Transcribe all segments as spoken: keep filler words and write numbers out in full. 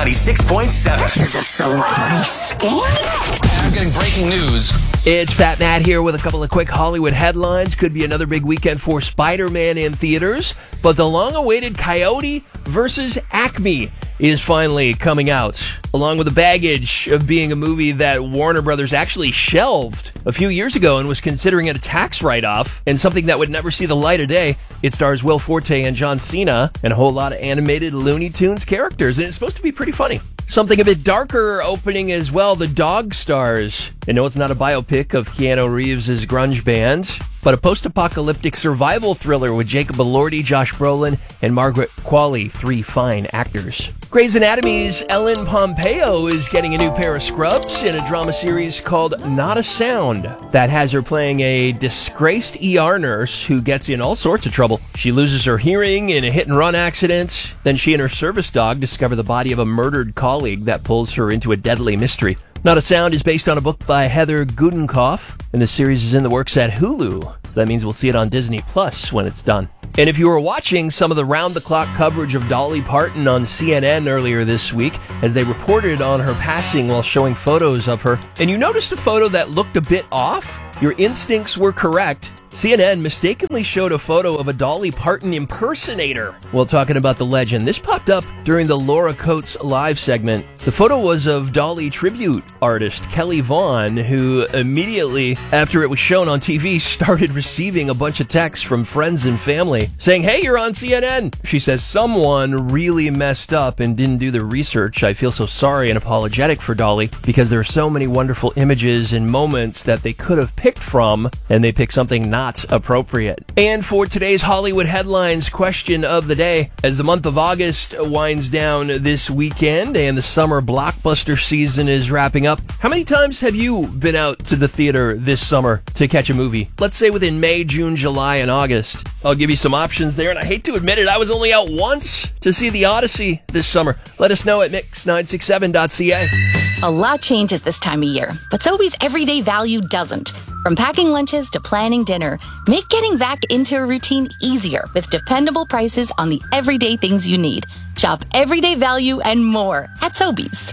ninety-six point seven. This is a celebrity scam. I'm getting breaking news. It's Fat Matt here with a couple of quick Hollywood headlines. Could be another big weekend for Spider-Man in theaters, but the long-awaited Coyote versus Acme is finally coming out, along with the baggage of being a movie that Warner Brothers actually shelved a few years ago and was considering it a tax write-off and something that would never see the light of day. It stars Will Forte and John Cena and a whole lot of animated Looney Tunes characters, and it's supposed to be pretty funny. Something a bit darker opening as well, The Dog stars. I know it's not a biopic of Keanu Reeves' grunge band, but a post-apocalyptic survival thriller with Jacob Elordi, Josh Brolin, and Margaret Qualley, three fine actors. Grey's Anatomy's Ellen Pompeo is getting a new pair of scrubs in a drama series called Not a Sound that has her playing a disgraced E R nurse who gets in all sorts of trouble. She loses her hearing in a hit-and-run accident. Then she and her service dog discover the body of a murdered colleague that pulls her into a deadly mystery. Not a Sound is based on a book by Heather Gudenkoff, and the series is in the works at Hulu, so that means we'll see it on Disney Plus when it's done. And if you were watching some of the round-the-clock coverage of Dolly Parton on C N N earlier this week, as they reported on her passing while showing photos of her, and you noticed a photo that looked a bit off, your instincts were correct. C N N mistakenly showed a photo of a Dolly Parton impersonator while talking about the legend. This popped up during the Laura Coates live segment. The photo was of Dolly tribute artist Kelly Vaughn, who immediately after it was shown on T V started receiving a bunch of texts from friends and family saying, "Hey, you're on C N N." She says, "Someone really messed up and didn't do the research. I feel so sorry and apologetic for Dolly because there are so many wonderful images and moments that they could have picked from, and they picked something not appropriate." And for today's Hollywood headlines question of the day, as the month of August winds down this weekend and the summer blockbuster season is wrapping up, how many times have you been out to the theater this summer to catch a movie? Let's say within May, June, July, and August. I'll give you some options there, and I hate to admit it, I was only out once to see The Odyssey this summer. Let us know at mix nine six seven dot c a. A lot changes this time of year, but Sobeys everyday value doesn't. From packing lunches to planning dinner, make getting back into a routine easier with dependable prices on the everyday things you need. Shop everyday value and more at Sobeys.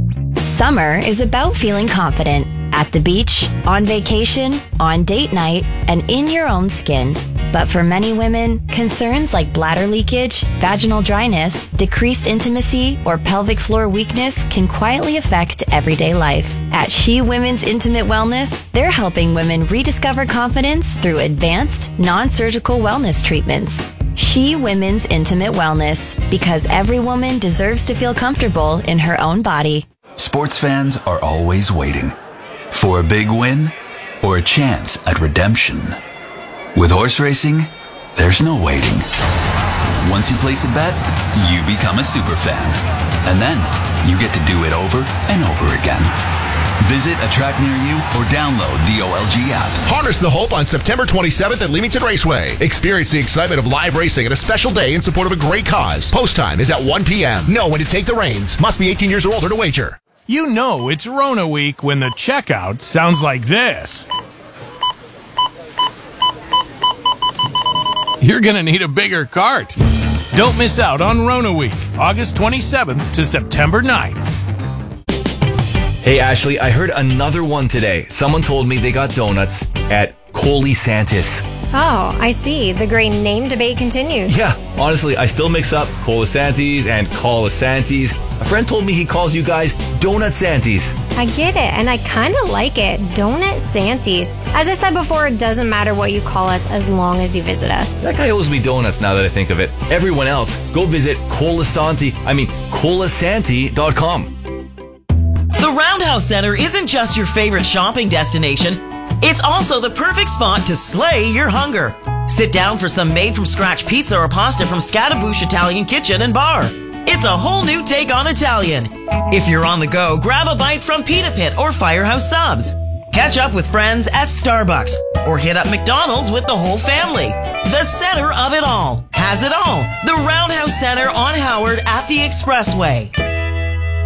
Summer is about feeling confident at the beach, on vacation, on date night, and in your own skin. But for many women, concerns like bladder leakage, vaginal dryness, decreased intimacy, or pelvic floor weakness can quietly affect everyday life. At She Women's Intimate Wellness, they're helping women rediscover confidence through advanced, non-surgical wellness treatments. She Women's Intimate Wellness, because every woman deserves to feel comfortable in her own body. Sports fans are always waiting for a big win or a chance at redemption. With horse racing, there's no waiting. Once you place a bet, you become a super fan. And then you get to do it over and over again. Visit a track near you or download the O L G app. Harness the hope on September twenty-seventh at Leamington Raceway. Experience the excitement of live racing at a special day in support of a great cause. Post time is at one p.m. Know when to take the reins. Must be eighteen years or older to wager. You know it's Rona week when the checkout sounds like this. You're going to need a bigger cart. Don't miss out on Rona week, August twenty-seventh to September ninth. Hey, Ashley, I heard another one today. Someone told me they got donuts at Colisantis. Oh, I see. The great name debate continues. Yeah, honestly, I still mix up Colisantis and Colisantis. A friend told me he calls you guys Donut Santies. I get it, and I kind of like it. Donut Santies. As I said before, it doesn't matter what you call us as long as you visit us. That guy owes me donuts now that I think of it. Everyone else, go visit Colasanti, I mean, colasanti dot com. The Roundhouse Center isn't just your favorite shopping destination. It's also the perfect spot to slay your hunger. Sit down for some made-from-scratch pizza or pasta from Scattaboosh Italian Kitchen and Bar. It's a whole new take on Italian. If you're on the go, grab a bite from Pita Pit or Firehouse Subs. Catch up with friends at Starbucks or hit up McDonald's with the whole family. The center of it all has it all. The Roundhouse Center on Howard at the Expressway.